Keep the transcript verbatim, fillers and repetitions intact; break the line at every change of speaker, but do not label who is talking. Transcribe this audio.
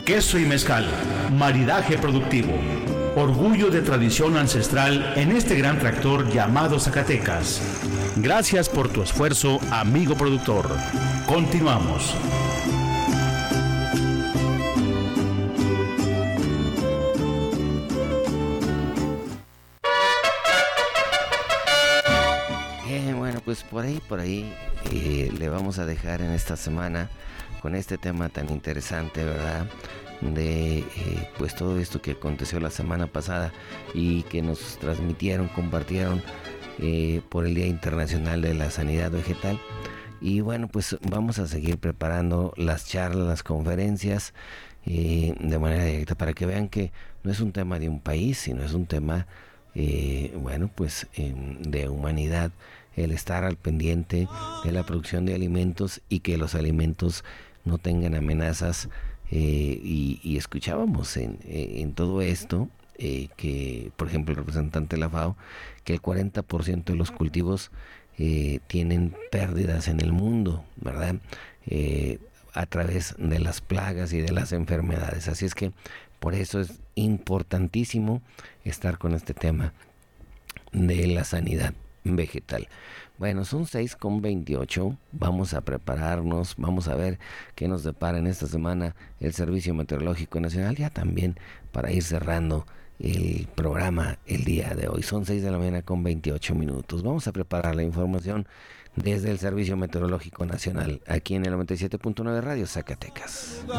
Queso y mezcal, maridaje productivo. Orgullo de tradición ancestral en este gran tractor llamado Zacatecas. Gracias por tu esfuerzo, amigo productor. Continuamos.
Eh, bueno, pues por ahí, por ahí eh, le vamos a dejar en esta semana con este tema tan interesante, ¿verdad? De eh, pues todo esto que aconteció la semana pasada y que nos transmitieron, compartieron eh, por el Día Internacional de la Sanidad Vegetal. Y bueno, pues vamos a seguir preparando las charlas, las conferencias eh, de manera directa para que vean que no es un tema de un país, sino es un tema eh, bueno, pues eh, de humanidad, el estar al pendiente de la producción de alimentos y que los alimentos no tengan amenazas. Eh, y, y escuchábamos en, en todo esto eh, que, por ejemplo, el representante de la FAO, que el cuarenta por ciento de los cultivos eh, tienen pérdidas en el mundo, ¿verdad? Eh, a través de las plagas y de las enfermedades. Así es que por eso es importantísimo estar con este tema de la sanidad vegetal. Bueno, son seis con veintiocho, vamos a prepararnos, vamos a ver qué nos depara en esta semana el Servicio Meteorológico Nacional, ya también para ir cerrando el programa el día de hoy. Son seis de la mañana con veintiocho minutos. Vamos a preparar la información desde el Servicio Meteorológico Nacional, aquí en el noventa y siete punto nueve Radio Zacatecas.